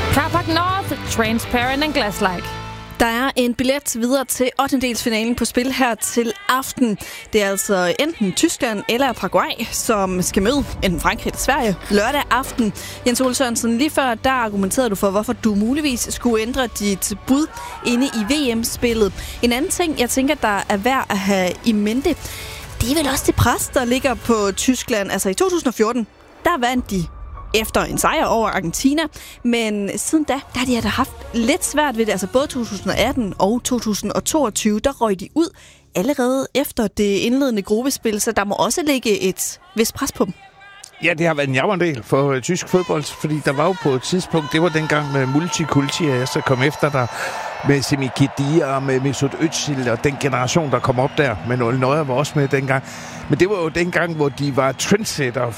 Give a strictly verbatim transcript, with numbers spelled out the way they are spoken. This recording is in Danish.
Carpark North, Transparent and Glass-like. Der er en billet videre til ottendedelsfinalen på spil her til aften. Det er altså enten Tyskland eller Paraguay, som skal møde enten Frankrig eller Sverige lørdag aften. Jens Ole Sørensen, lige før der argumenterede du for, hvorfor du muligvis skulle ændre dit bud inde i V M-spillet. En anden ting, jeg tænker, der er værd at have i mente, det er vel også det pres, der ligger på Tyskland. Altså i to tusind og fjorten, der vandt de efter en sejr over Argentina, men siden da, der har de altså haft lidt svært ved det. Altså både to tusind og atten og to tusind og toogtyve, der røg de ud allerede efter det indledende gruppespil, så der må også ligge et vist pres på dem. Ja, det har været en jammerdel for uh, tysk fodbold, fordi der var jo på et tidspunkt, det var dengang med Multikulti, at jeg så kom efter der med Semih Khedira og med Mesut Özil og den generation, der kom op der. Men Ole Neuer var også med dengang. Men det var jo dengang, hvor de var trendsetter